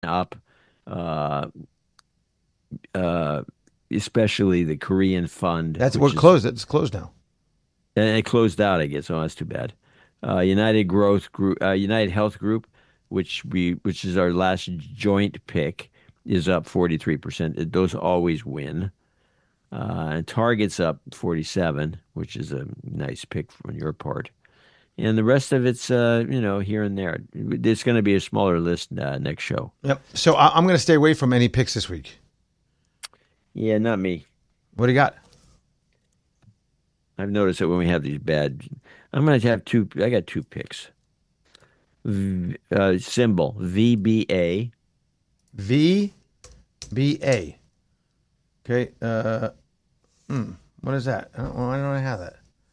up, especially the Korean fund. It's closed now. And it closed out, I guess. Oh, that's too bad. United Growth Group, United Health Group, which is our last joint pick, is up 43%. Those always win. And Target's up 47, which is a nice pick on your part. And the rest of it's, here and there. It's going to be a smaller list next show. Yep. So I'm going to stay away from any picks this week. Yeah, not me. What do you got? I've noticed that when we have these bad, I'm going to have two. I got two picks. Symbol VBA. VBA. Okay. What is that? Why don't I have that?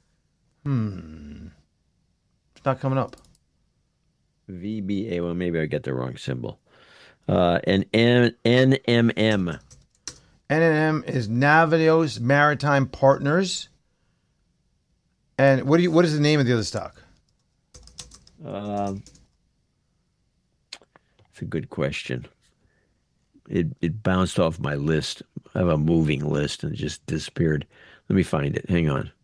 It's not coming up. VBA. Well, maybe I got the wrong symbol. And NMM. NMM is Navios Maritime Partners. And what is the name of the other stock? It's a good question. It bounced off my list. I have a moving list and it just disappeared. Let me find it. Hang on.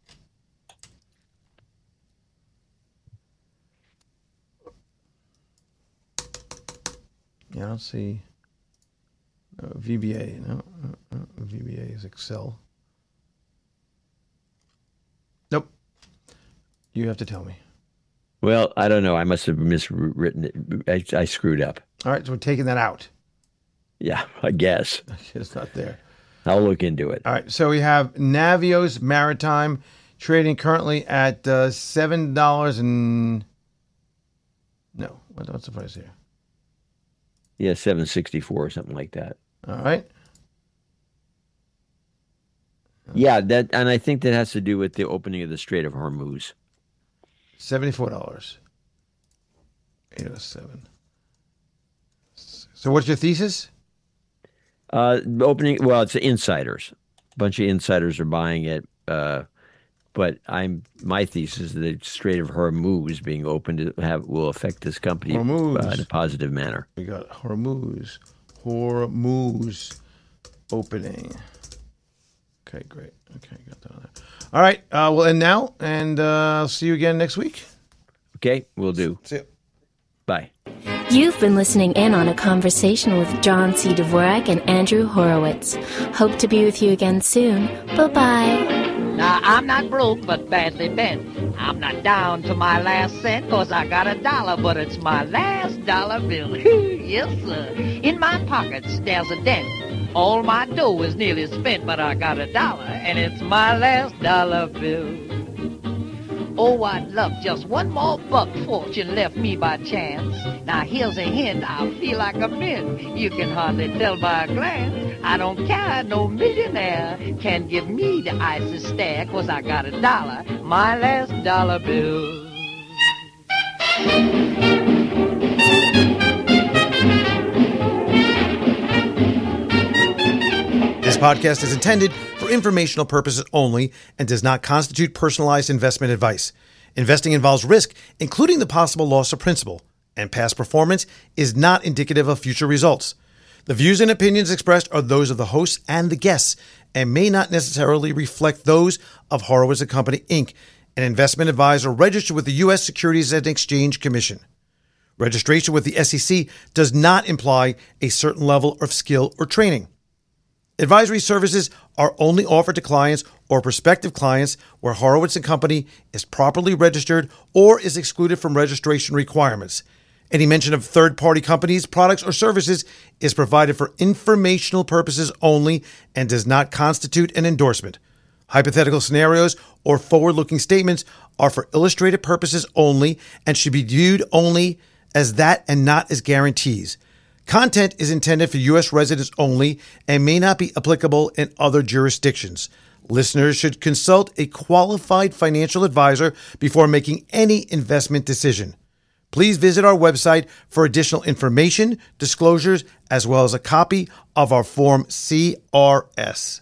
Yeah, I don't see VBA. No, VBA is Excel. Nope. You have to tell me. Well, I don't know. I must have miswritten it. I screwed up. All right, so we're taking that out. Yeah, I guess. It's not there. I'll look into it. All right, so we have Navios Maritime trading currently at $7 and... No, what's the price here? Yeah, 764 or something like that. All right. Yeah, and I think that has to do with the opening of the Strait of Hormuz. $74. 807. So what's your thesis? Opening. Well, it's insiders. A bunch of insiders are buying it. But my thesis is that the Strait of Hormuz being opened will affect this company in a positive manner. We got Hormuz opening. Okay, great. Okay, got that on there. All right, we'll end now, and I'll see you again next week. Okay, we'll do. See you. Bye. You've been listening in on a conversation with John C. Dvorak and Andrew Horowitz. Hope to be with you again soon. Bye-bye. Now, I'm not broke, but badly bent. I'm not down to my last cent, 'cause I got $1, but it's my last dollar bill. Yes, sir. In my pockets, there's a dent. All my dough is nearly spent, but I got $1, and it's my last dollar bill. Oh, I'd love just one more buck fortune left me by chance. Now, here's a hint, I feel like a mint. You can hardly tell by a glance. I don't care, no millionaire can give me the icy stare, 'cause I got $1, my last dollar bill. This podcast is intended for informational purposes only and does not constitute personalized investment advice. Investing involves risk, including the possible loss of principal, and past performance is not indicative of future results. The views and opinions expressed are those of the hosts and the guests and may not necessarily reflect those of Horowitz & Company, Inc., an investment advisor registered with the U.S. Securities and Exchange Commission. Registration with the SEC does not imply a certain level of skill or training. Advisory services are only offered to clients or prospective clients where Horowitz & Company is properly registered or is excluded from registration requirements. Any mention of third-party companies, products, or services is provided for informational purposes only and does not constitute an endorsement. Hypothetical scenarios or forward-looking statements are for illustrative purposes only and should be viewed only as that and not as guarantees. Content is intended for U.S. residents only and may not be applicable in other jurisdictions. Listeners should consult a qualified financial advisor before making any investment decision. Please visit our website for additional information, disclosures, as well as a copy of our Form CRS.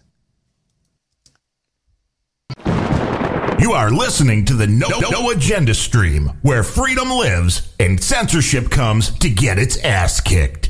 You are listening to the No Agenda stream, where freedom lives and censorship comes to get its ass kicked.